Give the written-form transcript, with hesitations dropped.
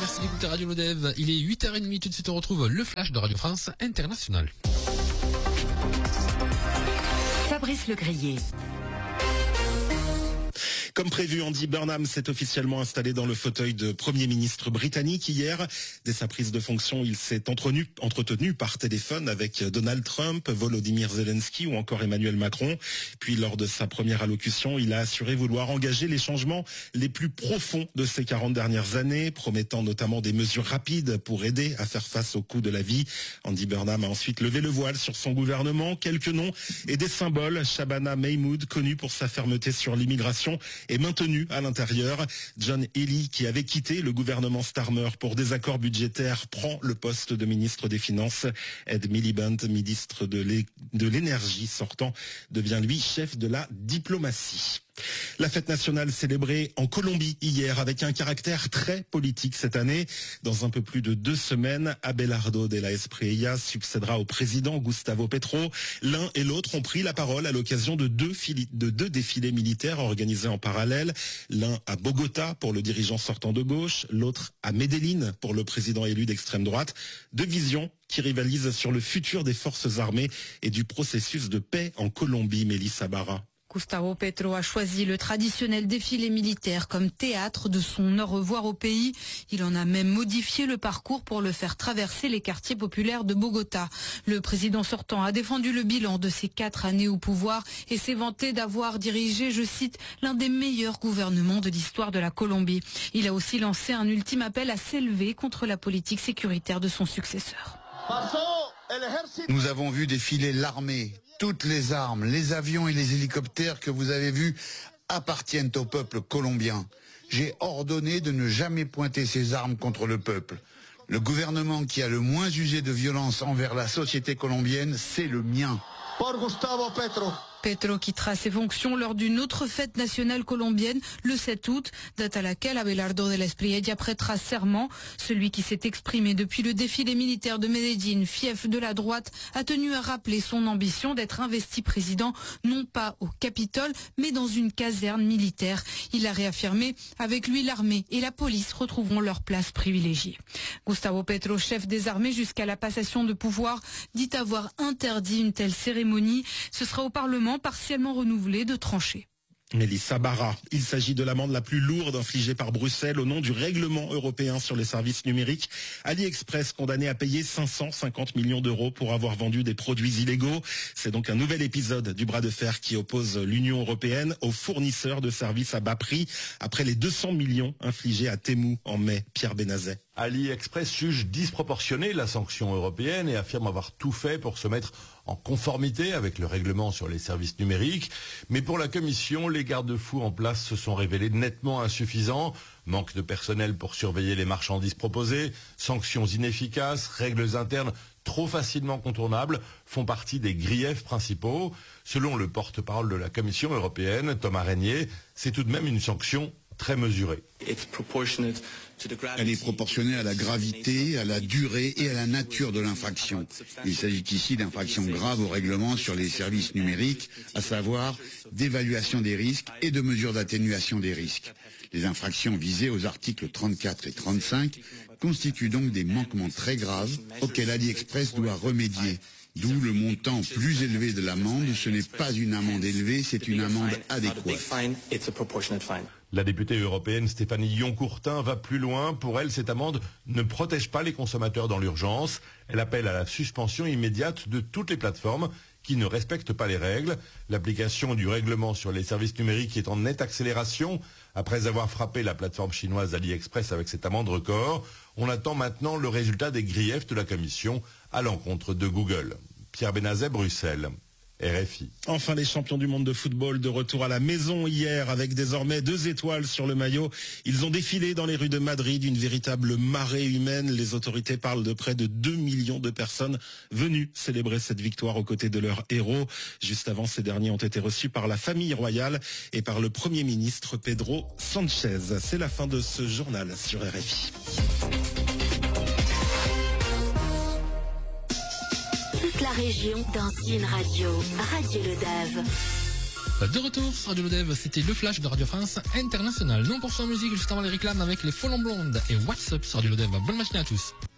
Merci d'écouter Radio Lodève. Il est 8h30, tout de suite on retrouve le flash de Radio France International. Fabrice Legrier. Comme prévu, Andy Burnham s'est officiellement installé dans le fauteuil de Premier ministre britannique hier. Dès sa prise de fonction, il s'est entretenu par téléphone avec Donald Trump, Volodymyr Zelensky ou encore Emmanuel Macron. Puis lors de sa première allocution, il a assuré vouloir engager les changements les plus profonds de ces 40 dernières années, promettant notamment des mesures rapides pour aider à faire face au coût de la vie. Andy Burnham a ensuite levé le voile sur son gouvernement. Quelques noms et des symboles. Shabana Mahmoud, connu pour sa fermeté sur l'immigration, est maintenu à l'intérieur. John Healey, qui avait quitté le gouvernement Starmer pour désaccords budgétaires, prend le poste de ministre des Finances. Ed Miliband, ministre de l'énergie sortant, devient lui chef de la diplomatie. La fête nationale célébrée en Colombie hier avec un caractère très politique cette année. Dans un peu plus de 2 semaines, Abelardo de la Espriella succédera au président Gustavo Petro. L'un et l'autre ont pris la parole à l'occasion de deux défilés militaires organisés en parallèle. L'un à Bogota pour le dirigeant sortant de gauche, l'autre à Medellín pour le président élu d'extrême droite. Deux visions qui rivalisent sur le futur des forces armées et du processus de paix en Colombie, Mélissa Barra. Gustavo Petro a choisi le traditionnel défilé militaire comme théâtre de son au revoir au pays. Il en a même modifié le parcours pour le faire traverser les quartiers populaires de Bogota. Le président sortant a défendu le bilan de ses 4 années au pouvoir et s'est vanté d'avoir dirigé, je cite, l'un des meilleurs gouvernements de l'histoire de la Colombie. Il a aussi lancé un ultime appel à s'élever contre la politique sécuritaire de son successeur. Nous avons vu défiler l'armée. Toutes les armes, les avions et les hélicoptères que vous avez vus appartiennent au peuple colombien. J'ai ordonné de ne jamais pointer ces armes contre le peuple. Le gouvernement qui a le moins usé de violence envers la société colombienne, c'est le mien. Por Gustavo Petro. Petro quittera ses fonctions lors d'une autre fête nationale colombienne le 7 août, date à laquelle Abelardo de la Espriella prêtera serment. Celui qui s'est exprimé depuis le défilé militaire de Medellín, fief de la droite, a tenu à rappeler son ambition d'être investi président, non pas au Capitole, mais dans une caserne militaire. Il a réaffirmé, avec lui l'armée et la police retrouveront leur place privilégiée. Gustavo Petro, chef des armées jusqu'à la passation de pouvoir, dit avoir interdit une telle cérémonie. Ce sera au Parlement partiellement renouvelé de trancher. Mélissa Barra. Il s'agit de l'amende la plus lourde infligée par Bruxelles au nom du règlement européen sur les services numériques. AliExpress condamné à payer 550 millions d'euros pour avoir vendu des produits illégaux. C'est donc un nouvel épisode du bras de fer qui oppose l'Union européenne aux fournisseurs de services à bas prix après les 200 millions infligés à Temu en mai. Pierre Benazet. AliExpress juge disproportionnée la sanction européenne et affirme avoir tout fait pour se mettre en conformité avec le règlement sur les services numériques. Mais pour la Commission, les garde-fous en place se sont révélés nettement insuffisants. Manque de personnel pour surveiller les marchandises proposées, sanctions inefficaces, règles internes trop facilement contournables font partie des griefs principaux. Selon le porte-parole de la Commission européenne, Thomas Régnier, c'est tout de même une sanction très mesurée. Elle est proportionnée à la gravité, à la durée et à la nature de l'infraction. Il s'agit ici d'infractions graves au règlement sur les services numériques, à savoir d'évaluation des risques et de mesures d'atténuation des risques. Les infractions visées aux articles 34 et 35 constituent donc des manquements très graves auxquels AliExpress doit remédier. D'où le montant plus élevé de l'amende. Ce n'est pas une amende élevée, c'est une amende adéquate. La députée européenne Stéphanie Yoncourtin va plus loin. Pour elle, cette amende ne protège pas les consommateurs dans l'urgence. Elle appelle à la suspension immédiate de toutes les plateformes qui ne respectent pas les règles. L'application du règlement sur les services numériques est en nette accélération. Après avoir frappé la plateforme chinoise AliExpress avec cette amende record, on attend maintenant le résultat des griefs de la Commission à l'encontre de Google. Pierre Benazet, Bruxelles. RFI. Enfin, les champions du monde de football de retour à la maison hier avec désormais 2 étoiles sur le maillot. Ils ont défilé dans les rues de Madrid, une véritable marée humaine. Les autorités parlent de près de 2 millions de personnes venues célébrer cette victoire aux côtés de leurs héros. Juste avant, ces derniers ont été reçus par la famille royale et par le Premier ministre Pedro Sanchez. C'est la fin de ce journal sur RFI. La région dans une radio, Radio Lodève. De retour sur Radio Lodev, c'était le flash de Radio France International. Non pour son musique, juste avant les réclames avec les Folons Blondes et What's Up sur Radio Lodev. Bonne matinée à tous.